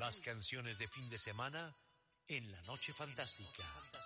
Las canciones de fin de semana en La Noche Fantástica.